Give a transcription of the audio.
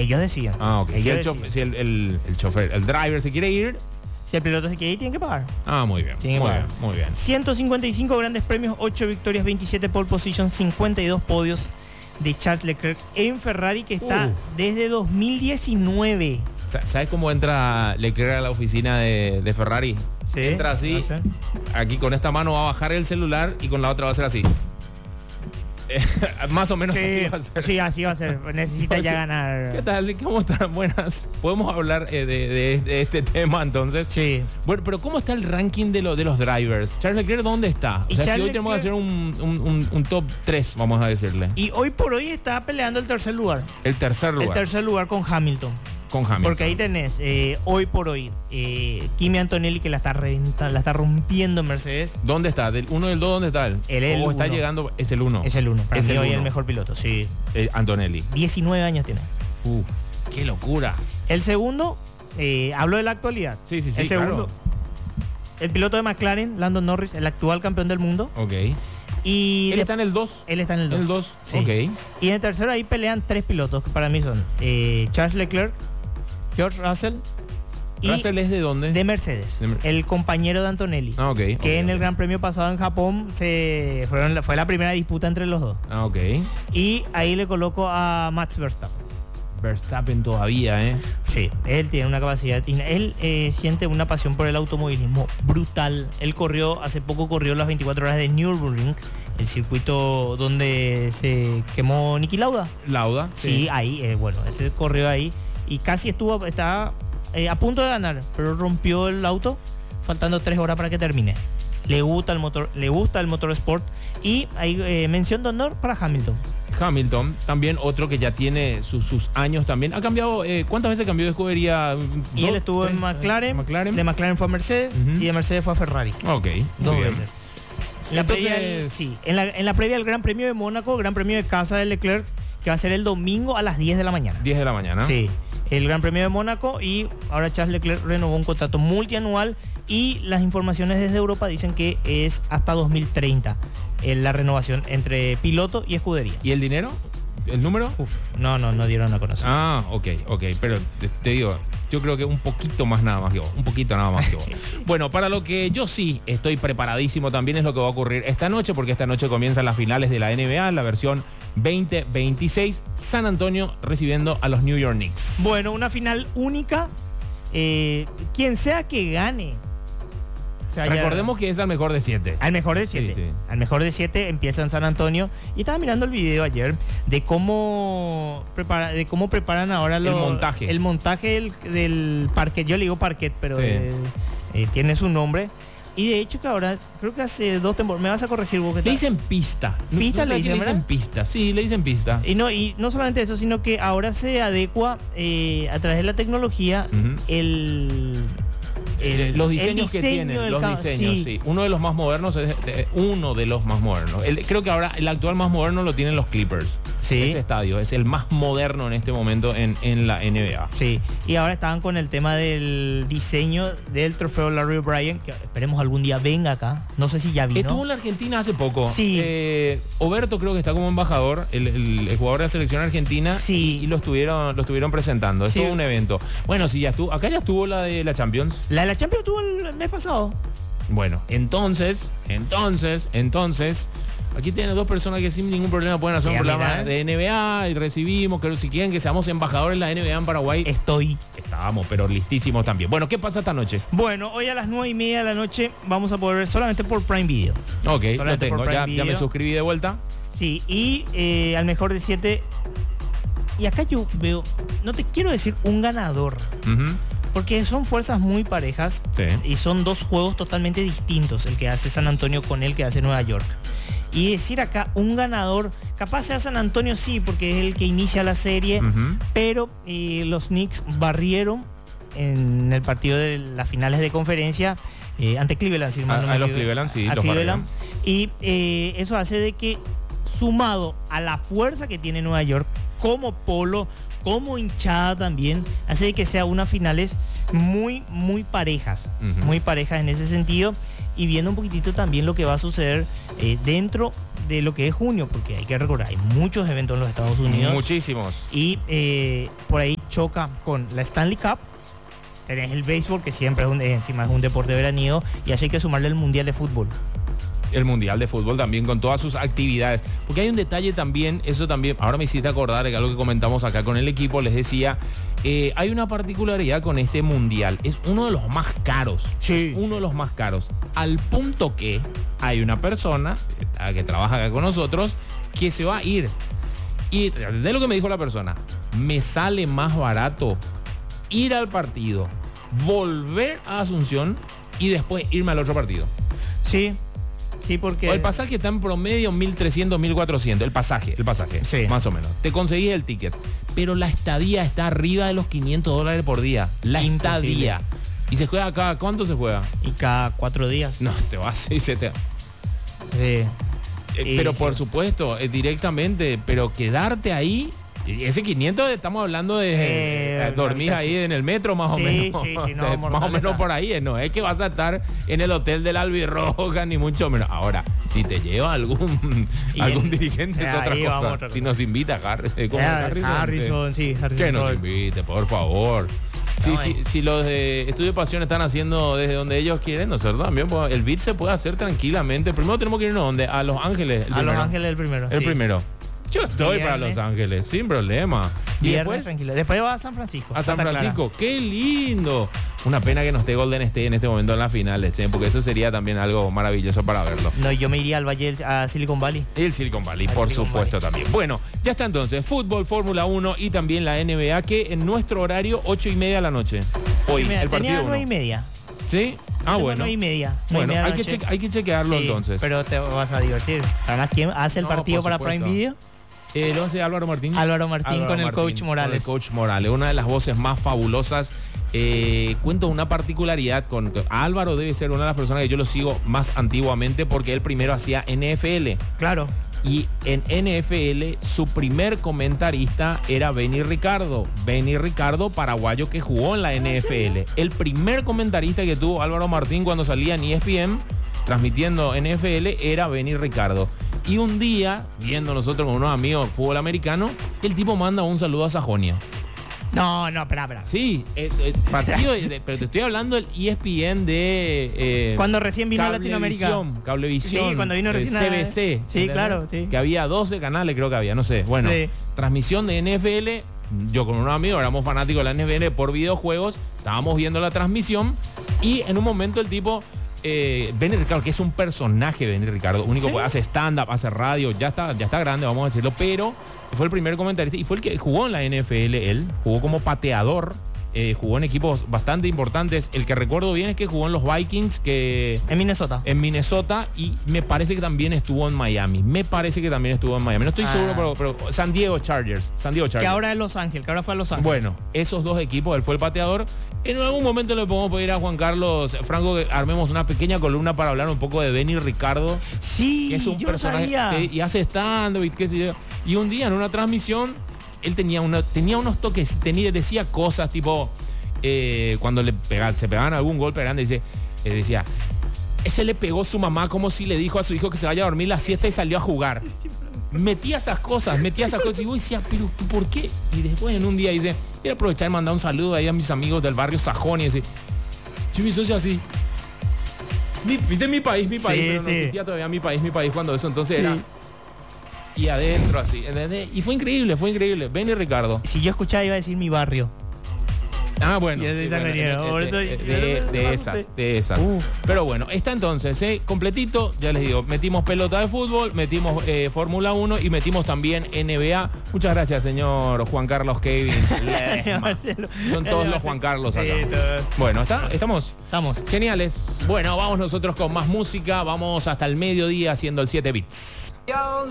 Ellos deciden. Ah, ok. Si, Ellos deciden. el chofer, el driver se quiere ir. Si el piloto se quiere ir, tiene que pagar. Ah, muy bien. Tiene que Muy pagar. bien, muy bien. 155 grandes premios, 8 victorias, 27 pole positions, 52 podios de Charles Leclerc en Ferrari, que está desde 2019. ¿Sabes cómo entra Leclerc a la oficina de Ferrari? Sí, Entra así, no sé. aquí con esta mano va a bajar el celular y con la otra va a ser así. Más o menos así va a ser. Sí, así va a ser. Necesita O ya sea, ganar. ¿Qué tal? ¿Cómo están? Buenas. ¿Podemos hablar de este tema entonces? Sí. Bueno, pero ¿cómo está el ranking de los drivers? Charles Leclerc, ¿dónde está? O Y sea, si Charles hoy tenemos que hacer Leclerc- un top 3, vamos a decirle. Y hoy por hoy está peleando el tercer lugar. El tercer lugar. El tercer lugar con Hamilton. Con Hamilton. Porque ahí tenés, hoy por hoy, Kimi Antonelli, que la está reventando, la está rompiendo en Mercedes. ¿Dónde está? ¿Del 1 del 2 dónde está él? Él es el ¿O está uno. llegando? Es el 1. Es el 1. Para Es mí el hoy uno. el mejor piloto, sí. Antonelli. 19 años tiene. ¡Qué locura! El segundo, hablo de la actualidad. Sí, sí, sí, El segundo, claro. el piloto de McLaren, Landon Norris, el actual campeón del mundo. Ok. Y ¿Él está en el 2? Él está en el 2. El 2, Sí. ok. Y en el tercero ahí pelean 3 pilotos que para mí son Charles Leclerc, George Russell y ¿Russell es de dónde? de Mercedes, De Mer- el compañero de Antonelli. Ah, ok. Que en el Gran Premio pasado en Japón fue la primera disputa entre los dos. Ah, ok. Y ahí le coloco a Max Verstappen. Verstappen todavía, ¿eh? Sí, él tiene una capacidad. Él siente una pasión por el automovilismo brutal. Él hace poco corrió las 24 horas de Nürburgring, el circuito donde se quemó Niki Lauda. Lauda. Sí, ahí, bueno, ese corrió ahí y casi estaba a punto de ganar, pero rompió el auto faltando 3 horas para que termine. Le gusta el motorsport y hay mención de honor para Hamilton. Hamilton, también otro que ya tiene sus años también. Ha cambiado, ¿cuántas veces cambió de escudería? Y él estuvo en McLaren, de McLaren fue a Mercedes y de Mercedes fue a Ferrari. Ok, Dos muy bien. veces. En la previa del Gran Premio de Mónaco, Gran Premio de casa de Leclerc, que va a ser el domingo a las 10 de la mañana. 10 de la mañana. Sí, el Gran Premio de Mónaco y ahora Charles Leclerc renovó un contrato multianual y las informaciones desde Europa dicen que es hasta 2030 la renovación entre piloto y escudería. ¿Y el dinero? ¿El número? No dieron a conocer. Ah, ok, pero te digo, yo creo que un poquito más nada más que vos, un poquito nada más que vos. Bueno, para lo que yo sí estoy preparadísimo también es lo que va a ocurrir esta noche, porque esta noche comienzan las finales de la NBA, la versión 2026, San Antonio recibiendo a los New York Knicks. Bueno, una final única, quien sea que gane. O sea, Recordemos que es al mejor de 7. Al mejor de 7. Sí, sí. Al mejor de 7 empieza en San Antonio. Y estaba mirando el video ayer de cómo preparan ahora el montaje del parquet. Yo le digo parquet, pero Sí. tiene su nombre. Y de hecho que ahora, creo que hace 2 temporadas, me vas a corregir vos. Le dicen pista. ¿Pista No le sé si dicen, verdad? pista. Sí, le dicen pista. Y no solamente eso, sino que ahora se adecua a través de la tecnología los diseños que diseño tienen, del los campo, diseños, sí. Uno de los más modernos es uno de los más modernos. Creo que ahora el actual más moderno lo tienen los Clippers. Sí. Ese estadio es el más moderno en este momento en la NBA. Sí, y ahora estaban con el tema del diseño del trofeo Larry O'Brien, que esperemos algún día venga acá. No sé si ya vino. Estuvo en la Argentina hace poco. Sí. Oberto creo que está como embajador, el jugador de la selección argentina. Sí. Y lo estuvieron presentando. Es Sí. todo un evento. Bueno, sí, ya estuvo. Acá ya estuvo la de la Champions. La de la Champions tuvo el mes pasado. Bueno, entonces, aquí tienen 2 personas que sin ningún problema pueden hacer un programa de NBA y recibimos, que si quieren que seamos embajadores de la NBA en Paraguay. Estábamos, pero listísimos también. Bueno, ¿qué pasa esta noche? Bueno, hoy a las 9:30 de la noche vamos a poder ver solamente por Prime Video. Ok, lo Solamente tengo, por Prime ya me Video. suscribí de vuelta. Sí, y al mejor de 7. Y acá yo veo, no te quiero decir un ganador, porque son fuerzas muy parejas. Sí. Y son 2 juegos totalmente distintos, el que hace San Antonio con el que hace Nueva York. Y decir acá un ganador, capaz sea San Antonio sí, porque es el que inicia la serie, pero los Knicks barrieron en el partido de las finales de conferencia ante Cleveland. Si mal no me A los equivoco. Cleveland, sí, A los Cleveland. Y eso hace de que, sumado a la fuerza que tiene Nueva York, como polo, como hinchada también, hace de que sea unas finales muy, muy parejas. Muy parejas en ese sentido. Y viendo un poquitito también lo que va a suceder dentro de lo que es junio, porque hay que recordar, hay muchos eventos en los Estados Unidos. Muchísimos. Y por ahí choca con la Stanley Cup. Tenés el béisbol, que siempre encima es un deporte veraniego, y así hay que sumarle el Mundial de Fútbol. El Mundial de Fútbol también con todas sus actividades. Porque hay un detalle también, eso también, ahora me hiciste acordar de algo que comentamos acá con el equipo, les decía, hay una particularidad con este Mundial, es uno de los más caros. Sí, uno de los más caros. Al punto que hay una persona que trabaja acá con nosotros que se va a ir. Y de lo que me dijo la persona, me sale más barato ir al partido, volver a Asunción y después irme al otro partido. Sí. Sí, porque... O el pasaje está en promedio 1.300, 1.400. El pasaje, sí, más o menos. Te conseguís el ticket. Pero la estadía está arriba de los $500 por día. La estadía. ¿Y se juega cada cuánto se juega? Y cada 4 días. No, te vas y se te... Sí. Pero por supuesto, directamente, pero quedarte ahí... Ese 500 estamos hablando de dormir ahí en el metro más o menos. Sí, no, más o menos por ahí. No es que vas a estar en el hotel del Albirroja, ni mucho menos. Ahora, si te lleva algún dirigente es otra cosa. Si nos invita Harrison. Que nos invite, por favor. Si los de Estudio Pasión están haciendo desde donde ellos quieren, nosotros también. El beat se puede hacer tranquilamente. Primero tenemos que irnos a ¿dónde? A Los Ángeles. Los Ángeles el primero. El primero. Yo estoy para Los Ángeles, sin problema. Y después, tranquilo. Después va a San Francisco. A San Francisco, qué lindo. Una pena que no esté Golden State en este momento en las finales, porque eso sería también algo maravilloso para verlo. No, yo me iría al Valle, a Silicon Valley. El Silicon Valley, por supuesto, también. Bueno, ya está entonces, fútbol, Fórmula 1 y también la NBA, que en nuestro horario, 8:30 de la noche. Hoy, el partido 9:30. ¿Sí? Bueno. 9:30. Bueno, hay que chequearlo entonces. Pero te vas a divertir. Además, ¿quién hace el partido para Prime Video? Lo hace Álvaro Martín. Álvaro Martín con el coach Morales. Con el coach Morales, una de las voces más fabulosas. Cuento una particularidad con Álvaro, debe ser una de las personas que yo lo sigo más antiguamente porque él primero hacía NFL. Claro. Y en NFL su primer comentarista era Benny Ricardo. Benny Ricardo, paraguayo que jugó en la NFL. El primer comentarista que tuvo Álvaro Martín cuando salía en ESPN transmitiendo NFL era Benny Ricardo. Y un día, viendo nosotros con unos amigos fútbol americano, el tipo manda un saludo a Sajonia. No, espera. Sí, partido, pero te estoy hablando del ESPN de... cuando recién vino a Latinoamérica. Cablevisión. Sí, cuando vino recién a CBC. Sí, ¿entendés? Claro, sí. Que había 12 canales, creo que había, no sé. Bueno, sí. Transmisión de NFL. Yo con unos amigos éramos fanáticos de la NFL por videojuegos. Estábamos viendo la transmisión y en un momento el tipo... Benny Ricardo, que es un personaje de Benny Ricardo, único que hace stand-up, hace radio, ya está grande, vamos a decirlo, pero fue el primer comentarista y fue el que jugó en la NFL, él jugó como pateador, jugó en equipos bastante importantes. El que recuerdo bien es que jugó en los Vikings, que en Minnesota, y me parece que también estuvo en Miami. No estoy seguro, pero San Diego Chargers. Que ahora es Los Ángeles, que ahora fue a Los Ángeles. Bueno, esos dos equipos, él fue el pateador. En algún momento le podemos pedir a Juan Carlos Franco que armemos una pequeña columna para hablar un poco de Benny Ricardo. Sí, que es un personaje y hace stand-up y qué sé yo. Y un día en una transmisión él tenía unos toques, decía cosas tipo cuando se pegaban algún golpe grande, decía, ese le pegó su mamá como si le dijo a su hijo que se vaya a dormir la siesta y salió a jugar. Metía esas cosas y yo decía, pero ¿por qué? Y después en un día dice, quiero aprovechar y mandar un saludo ahí a mis amigos del barrio Sajón y dice, yo me socio así. ¿Viste mi país? Sí, pero no existía todavía mi país cuando eso, entonces era... Y adentro así, ¿entendés? Y fue increíble. Benny Ricardo. Si yo escuchaba iba a decir mi barrio. Bueno. De esas. Pero bueno, está entonces, completito, ya les digo, metimos pelota de fútbol, metimos Fórmula 1 y metimos también NBA. Muchas gracias, señor Juan Carlos Kevin. Son todos los Juan Carlos acá. Sí, todos. Bueno, ¿estamos? Estamos. Geniales. Bueno, vamos nosotros con más música, vamos hasta el mediodía haciendo el 7 bits.